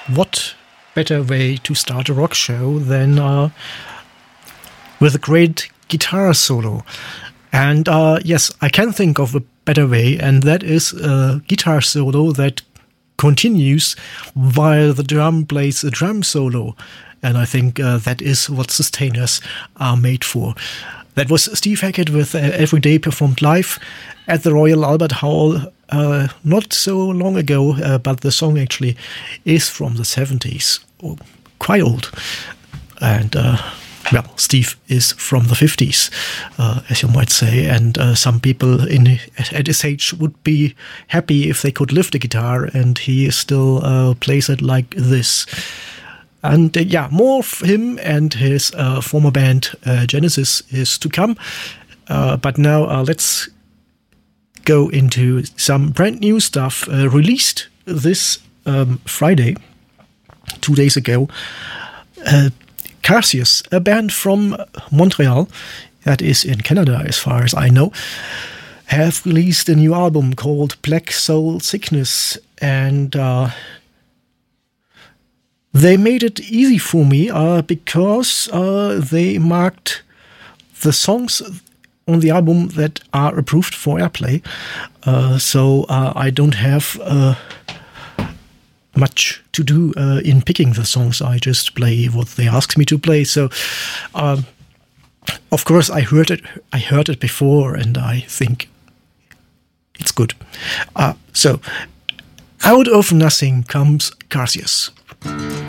what better way to start a rock show than with a great guitar solo? And yes, I can think of a better way, and that is a guitar solo that continues while the drum plays a drum solo. And I think that is what Sustainers are made for. That was Steve Hackett with Every Day performed live at the Royal Albert Hall not so long ago, but the song actually is from the 70s, quite old. And well, Steve is from the 50s, as you might say, and some people at his age would be happy if they could lift a guitar, and he still plays it like this. And yeah, more of him and his former band Genesis is to come. But now let's go into some brand new stuff released this Friday, 2 days ago. Cassius, a band from Montreal, that is in Canada as far as I know, have released a new album called Black Soul Sickness, and they made it easy for me because they marked the songs on the album that are approved for airplay, so I don't have much to do in picking the songs. I just play what they asked me to play. So, of course, I heard it before, and I think it's good. So, out of nothing comes Cassius.